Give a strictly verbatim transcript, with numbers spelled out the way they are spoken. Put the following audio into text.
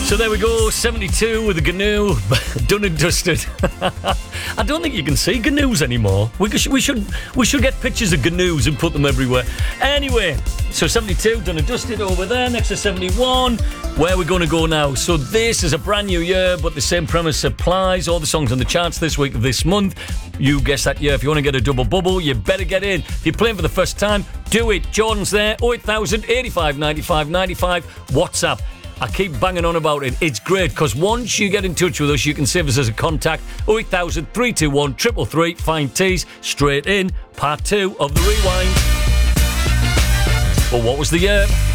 So there we go, seventy-two with the G N U, done and dusted. I don't think you can see G N Us anymore. We should, we should we should get pictures of G N Us and put them everywhere. Anyway, so seventy-two, done and dusted over there. Next to seventy-one, where we're going to go now. So this is a brand new year, but the same premise applies. All the songs on the charts this week, this month. You guess that year. If you want to get a double bubble, you better get in. If you're playing for the first time, do it. Jordan's there, oh eight thousand, eighty-five, ninety-five, ninety-five. WhatsApp. I keep banging on about it. It's great because once you get in touch with us, you can save us as a contact. oh eight thousand, three two one, three three three. Find T's straight in. Part two of the rewind. Well, what was the year?